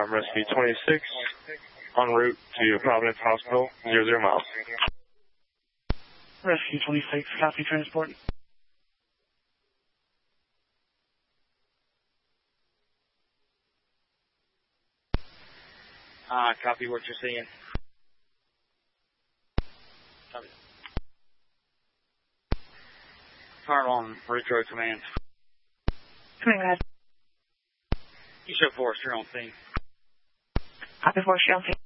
Rescue 26, en route to Providence Hospital, 00 miles. Rescue 26, copy transport. Copy what you're seeing. Copy. Fire on Ridge Road Command. Command. You show Forrest, you're on scene. Copy Forrest, you're on scene.